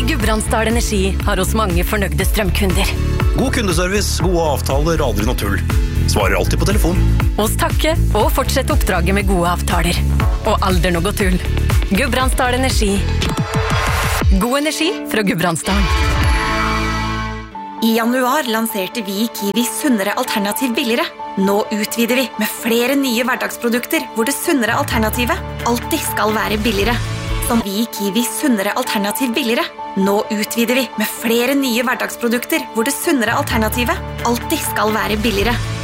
Gudbrandsdal Energi har oss mange fornøyde strømkunder. God kundeservice, gode avtaler, aldri noe tull. Svarer alltid på telefon. Oss takke og fortsette oppdraget med gode avtaler. Og aldri noe tull. Gudbrandsdal Energi. God energi fra Gudbrandsdalen. I januar lanserte vi Kiwi sunnere alternativ billigere. Nå utvider vi med flere nye hverdagsprodukter hvor det sunnere alternativet alltid skal være billigere. Som vi Kiwi sunnere alternativ billigere. Nå utvider vi med flere nye hverdagsprodukter hvor det sunnere alternativet alltid skal være billigere.